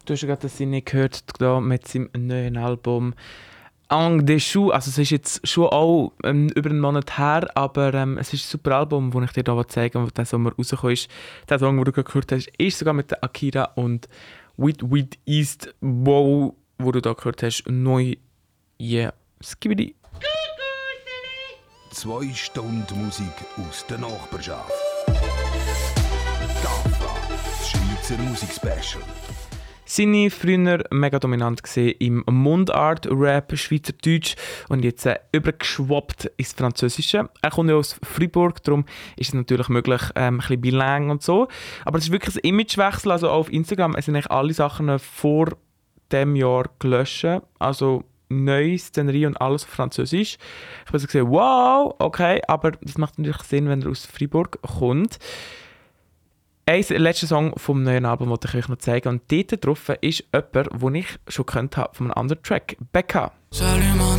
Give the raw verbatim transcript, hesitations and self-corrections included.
Du hast ja gerade das nicht gehört da mit seinem neuen Album «Ang des Choux». Also es ist jetzt schon auch ähm, über einen Monat her, aber ähm, es ist ein super Album, das ich dir hier zeigen will, das Sommer rausgekommen ist. Der Song, den du gerade gehört hast, ist sogar mit der Akira und «With With East Wow», wo du da gehört hast, neu. Yeah, skibidi. Zwei Stunden Musik aus der Nachbarschaft. Gaffa, das Schweizer Musikspecial. Seine früher mega dominant gesehen im Mundart-Rap, Schweizerdeutsch und jetzt äh, übergeschwappt ins Französische. Er kommt ja aus Fribourg, darum ist es natürlich möglich, ähm, ein bisschen bilang und so. Aber es ist wirklich ein Imagewechsel, also auf Instagram sind eigentlich alle Sachen vor dem Jahr gelöscht, also neue Szenerie und alles auf Französisch. Ich habe also gesehen, wow, okay, aber das macht natürlich Sinn, wenn er aus Fribourg kommt. Ein letzter Song vom neuen Album wollte ich euch noch zeigen. Und dort drauf ist jemand, den ich schon kennt habe von einem anderen Track. Becca.